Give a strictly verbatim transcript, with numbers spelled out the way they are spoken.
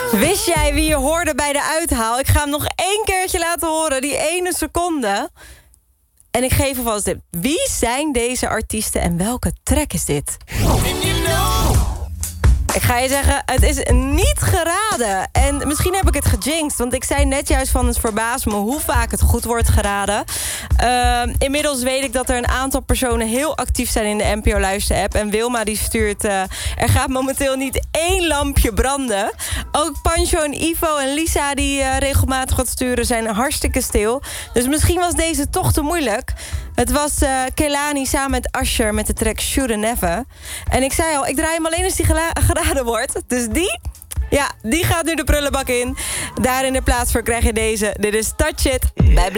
Wist jij wie je hoorde bij de uithaal? Ik ga hem nog één keertje laten horen, die ene seconde. En ik geef alvast dit. Wie zijn deze artiesten en welke track is dit? Ik ga je zeggen, het is niet geraden. En misschien heb ik het gejinxed, want ik zei net juist van het verbaast me hoe vaak het goed wordt geraden. Uh, inmiddels weet ik dat er een aantal personen heel actief zijn in de N P O-luister-app. En Wilma die stuurt, uh, er gaat momenteel niet één lampje branden. Ook Pancho en Ivo en Lisa die uh, regelmatig wat sturen zijn hartstikke stil. Dus misschien was deze toch te moeilijk. Het was uh, Kehlani samen met Usher met de track Shoulda Never. En ik zei al, ik draai hem alleen als die gela- geraden wordt. Dus die, ja, die gaat nu de prullenbak in. Daar in de plaats voor krijg je deze. Dit is Touch It bij Bla-